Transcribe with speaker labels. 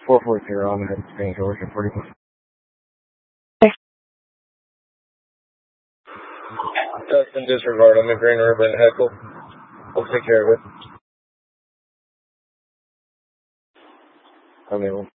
Speaker 1: 440, I'm in Spain, Georgia, 41. Dustin, disregard. I'm in Green River and Heckle. We'll take care of it. I mean,